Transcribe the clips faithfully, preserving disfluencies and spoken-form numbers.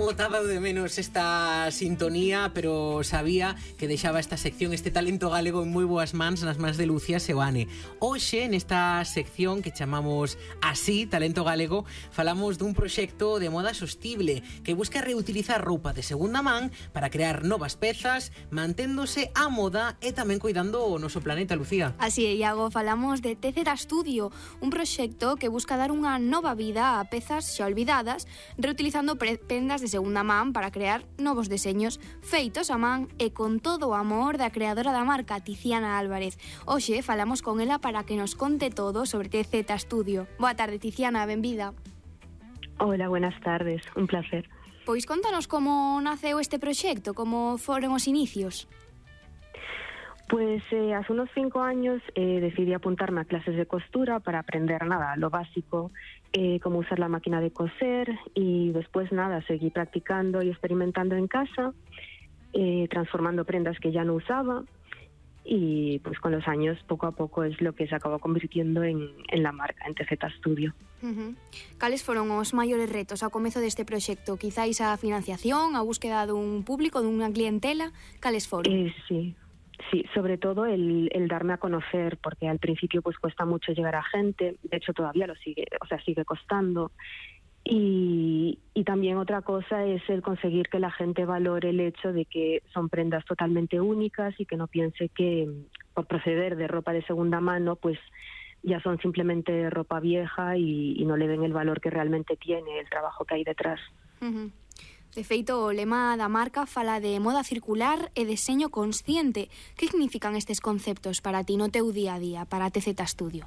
botaba de menos esta sintonía, pero sabía que deixaba esta sección, este talento galego en moi boas mans, nas mans de Lucía Seoane. Hoxe, nesta sección que chamamos así, Talento Galego, falamos dun proxecto de moda sostible que busca reutilizar roupa de segunda man para crear novas pezas, manténdose á moda e tamén cuidando o noso planeta, Lucía. Así é, Iago, falamos de T Z Studio, un proxecto que busca dar unha nova vida a pezas xa olvidadas, reutilizando prendas de segunda man para crear novos deseños feitos a man e con todo o amor da creadora da marca, Tiziana Álvarez. Hoxe falamos con ela para que nos conte todo sobre T Z Studio. Boa tarde, Tiziana, benvida. Hola, buenas tardes, un placer. Pois contanos como naceu este proxecto, como foron os inicios. Pues eh, hace unos cinco años eh, decidí apuntarme a clases de costura para aprender nada, lo básico, eh, cómo usar la máquina de coser, y después nada, seguí practicando y experimentando en casa, eh, transformando prendas que ya no usaba, y pues con los años poco a poco es lo que se acabó convirtiendo en, en la marca, en T Z Studio. Uh-huh. Cales foron os maiores retos ao comezo deste proxecto? Quizáis a financiación, a búsqueda dun público, dunha clientela? Cales foron? Eh, sí. Sí, sobre todo el, el darme a conocer, porque al principio pues cuesta mucho llegar a gente, de hecho todavía lo sigue, o sea, sigue costando. Y, y también otra cosa es el conseguir que la gente valore el hecho de que son prendas totalmente únicas y que no piense que por proceder de ropa de segunda mano pues ya son simplemente ropa vieja y, y no le den el valor que realmente tiene el trabajo que hay detrás. Uh-huh. De feito, o lema da marca fala de moda circular e deseño consciente. Que significan estes conceptos para ti no teu día a día, para T Z Studio?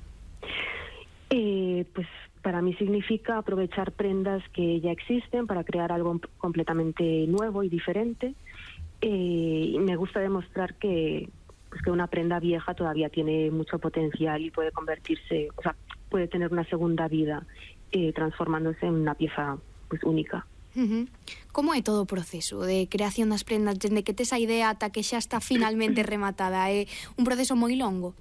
Eh, pues para mí significa aprovechar prendas que ya existen para crear algo completamente nuevo y diferente. Eh, y me gusta demostrar que, pues que una prenda vieja todavía tiene mucho potencial y puede convertirse, o sea, puede tener una segunda vida eh, transformándose en una pieza pues única. Uh-huh. Como é todo o proceso de creación das prendas dende que tes a idea ata que xa está finalmente rematada? É un proceso moi longo?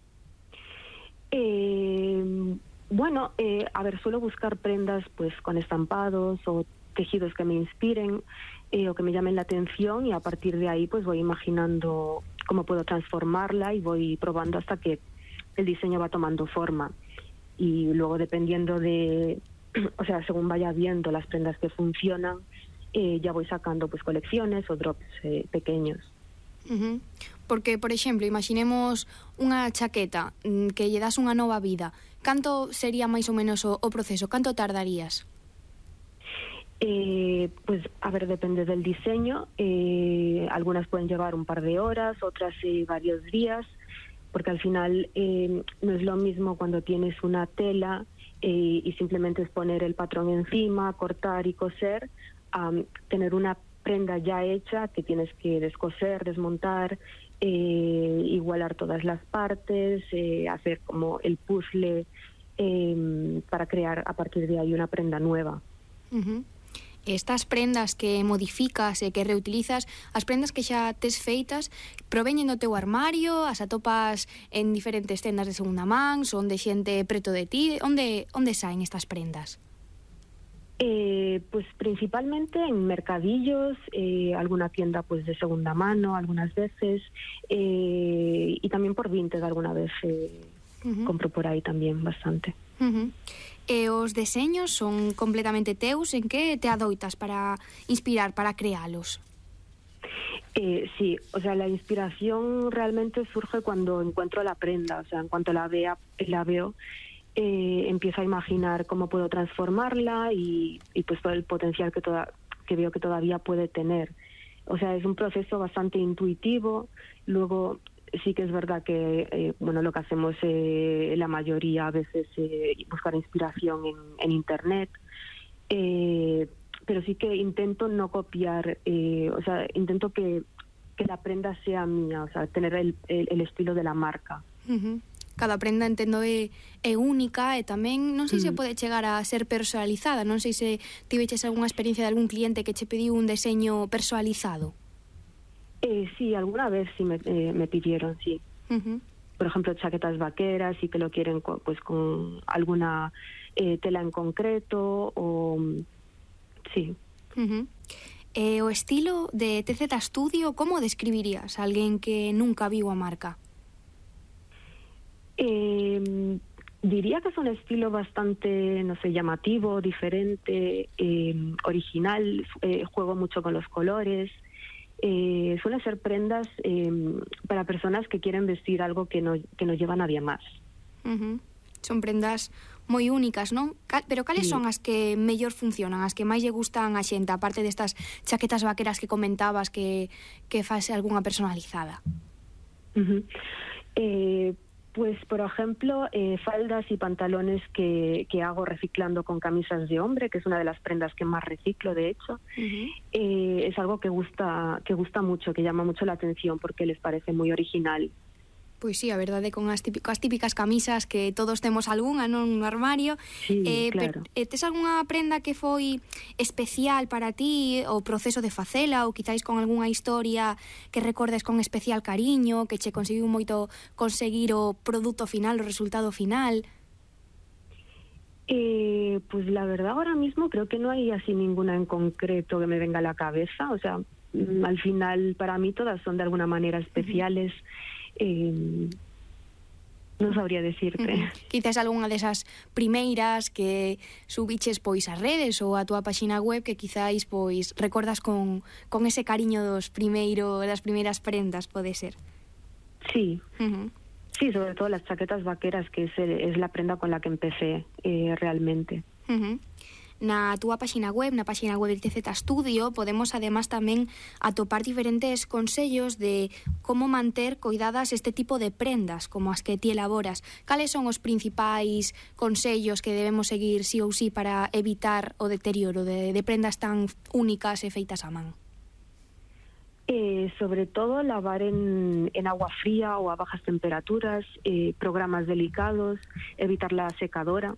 Eh, bueno, eh, a ver, suelo buscar prendas pues con estampados o tejidos que me inspiren eh, o que me llamen la atención, y a partir de ahí pues voy imaginando cómo puedo transformarla y voy probando hasta que el diseño va tomando forma, y luego dependiendo de, o sea, según vaya viendo las prendas que funcionan, eh, ya voy sacando pues colecciones o drops eh, pequeños. Uh-huh. Porque, por exemplo, imaginemos unha chaqueta mm, que lle das unha nova vida. Canto sería máis ou menos o, o proceso? Canto tardarías? Eh, pues, a ver, depende del diseño. Eh, algunas pueden llevar un par de horas, otras eh, varios días, porque al final eh, no es lo mismo cuando tienes una tela Eh, y simplemente es poner el patrón encima, cortar y coser, um, tener una prenda ya hecha que tienes que descoser, desmontar, eh, igualar todas las partes, eh, hacer como el puzzle eh, para crear a partir de ahí una prenda nueva. Uh-huh. Estas prendas que modificas e que reutilizas, as prendas que xa tes feitas, proveñen do teu armario, as atopas en diferentes tendas de segunda man, son de xente preto de ti, onde, onde saen estas prendas? Eh, pues principalmente en mercadillos, eh, alguna tienda pues de segunda mano algunas veces, eh, y también por Vinted alguna vez eh, uh-huh. compro por ahí también bastante. Uh-huh. E os deseños son completamente teus? En que te adoitas para inspirar, para crealos? Eh, sí, o sea, la inspiración realmente surge cuando encuentro la prenda, o sea, en cuanto la vea, la veo, eh, empiezo a imaginar cómo puedo transformarla y, y pues todo el potencial que, toda, que veo que todavía puede tener. O sea, es un proceso bastante intuitivo. Luego sí que es verdad que eh, bueno, lo que hacemos eh, la mayoría a veces eh, buscar inspiración en, en internet, eh, pero sí que intento no copiar, eh, o sea, intento que, que la prenda sea mía, o sea, tener el, el, el estilo de la marca. Uh-huh. Cada prenda, entendo, é, é única e tamén non sei se pode chegar a ser personalizada. Non sei se tiveches algunha experiencia de algún cliente que che pediu un deseño personalizado. Eh, sí, alguna vez sí me, eh, me pidieron, sí. Uh-huh. Por ejemplo, chaquetas vaqueras, sí que lo quieren con, pues con alguna eh, tela en concreto, o sí. Uh-huh. E o estilo de T Z Studio, como describirías a alguén que nunca viu a marca? Eh, diría que es un estilo bastante, no sé, llamativo, diferente, eh, original, eh, juego mucho con los colores. Eh, suelen ser prendas eh, para personas que quieren vestir algo que no, que no lleva nadie más. Uh-huh. Son prendas moi únicas, non? Cal, pero cales sí. son as que mellor funcionan, as que máis lle gustan a xente, aparte destas chaquetas vaqueras que comentabas que, que fase algunha personalizada? Uh-huh. Eh, pues, por ejemplo, eh, faldas y pantalones que, que hago reciclando con camisas de hombre, que es una de las prendas que más reciclo, de hecho. Uh-huh. eh, es algo que gusta, que gusta mucho, que llama mucho la atención porque les parece muy original. Pois sí, a verdade, con as típicas, as típicas camisas que todos temos algunha non no armario. Sí, eh, claro. Pero, eh, tes algunha prenda que foi especial para ti, o proceso de facela, ou quizáis con algunha historia que recordes con especial cariño, que che conseguiu moito conseguir o produto final, o resultado final? Eh, pues la verdad ahora mismo creo que no hay así ninguna en concreto que me venga a la cabeza. O sea, al final para mí todas son de alguna manera especiales. Uh-huh. Eh, non sabría decirte. Uh-huh. Quizás algunha desas primeiras que subiches pois as redes ou a túa páxina web que quizáis pois recordas con, con ese cariño dos primeiro, das primeiras prendas, pode ser. Sí. Uh-huh. Sí, sobre todo las chaquetas vaqueras, que es, es la prenda con la que empecé eh, realmente. Uh-huh. Na túa páxina web, na páxina web de T Z Studio, podemos además tamén atopar diferentes consellos de como manter coidadas este tipo de prendas, como as que ti elaboras. Cales son os principais consellos que debemos seguir sí ou sí para evitar o deterioro de, de prendas tan únicas e feitas a man? Eh, sobre todo lavar en, en agua fría o a bajas temperaturas, eh, programas delicados, evitar la secadora.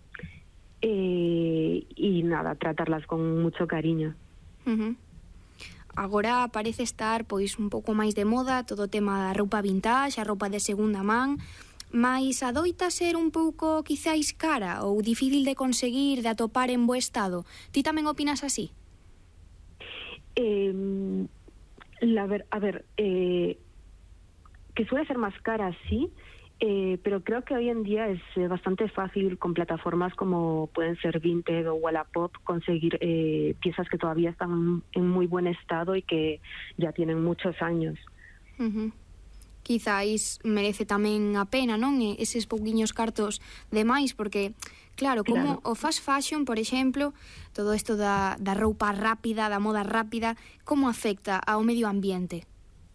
Eh, y nada, tratarlas con mucho cariño. Uh-huh. Agora parece estar pois un pouco máis de moda todo o tema da roupa vintage, a roupa de segunda man, mais adoita ser un pouco quizáis cara ou difícil de conseguir, de atopar en bo estado. Ti tamén opinas así? Eh, la ver, a ver, eh, que suele ser más cara, sí. Eh, pero creo que hoy en día es eh, bastante fácil con plataformas como pueden ser Vinted o Wallapop conseguir eh, piezas que todavía están en muy buen estado y que ya tienen muchos años. Uh-huh. Quizáis merece tamén a pena, non? Eses pouquiños cartos de máis, porque, claro, como claro. o fast fashion, por exemplo, todo isto da, da roupa rápida, da moda rápida, como afecta ao medio ambiente?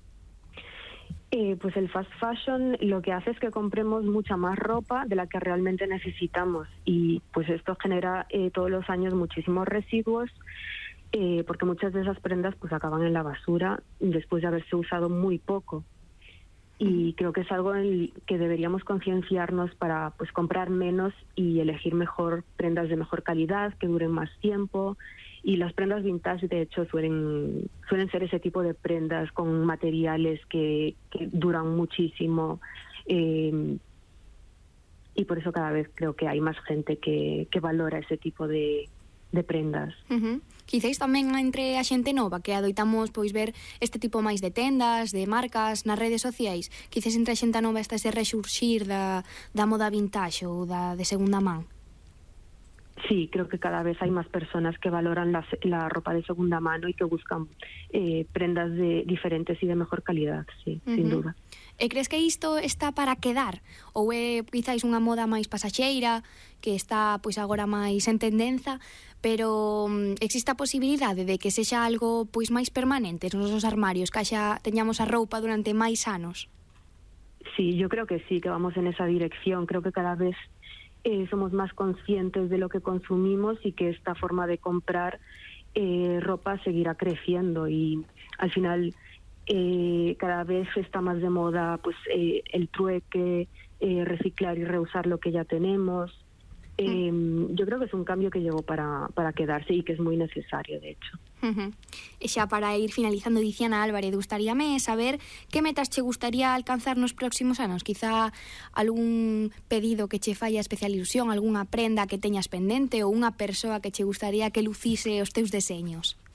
Eh, pues el fast fashion lo que hace es que compremos mucha más ropa de la que realmente necesitamos y pues esto genera eh, todos los años muchísimos residuos eh, porque muchas de esas prendas pues acaban en la basura después de haberse usado muy poco y creo que es algo en el que deberíamos concienciarnos para pues comprar menos y elegir mejor prendas de mejor calidad que duren más tiempo. Y las prendas vintage, de hecho, suelen suelen ser ese tipo de prendas con materiales que, que duran muchísimo. Eh, y por eso cada vez creo que hay más gente que, que valora ese tipo de, de prendas. Uh-huh. Quizáis tamén entre a xente nova que adoitamos pois ver este tipo máis de tendas, de marcas nas redes sociais. Quizáis entre a xente nova está ese rexurxir da, da moda vintage ou da de segunda man. Sí, creo que cada vez hay más personas que valoran la, la ropa de segunda mano y que buscan eh, prendas de diferentes y de mejor calidad, sí, uh-huh. sin duda. E crees que isto está para quedar? Ou é quizáis unha moda máis pasaxeira, que está pois agora máis en tendenza, pero um, existe a posibilidade de que sexa algo pois máis permanente nos nosos armarios, que xa teñamos a roupa durante máis anos? Sí, yo creo que sí, que vamos en esa dirección. Creo que cada vez Eh, somos más conscientes de lo que consumimos y que esta forma de comprar eh, ropa seguirá creciendo y al final eh, cada vez está más de moda pues eh, el trueque, eh, reciclar y reusar lo que ya tenemos. Eh, yo creo que es un cambio que llegó para, para quedarse y que es muy necesario, de hecho. Uh-huh. E xa para ir finalizando, Diciana Álvarez, gustaríame saber que metas che gustaría alcanzar nos próximos anos. Quizá algún pedido que che falla especial ilusión, algunha prenda que teñas pendente ou unha persoa que che gustaría que lucise os teus deseños.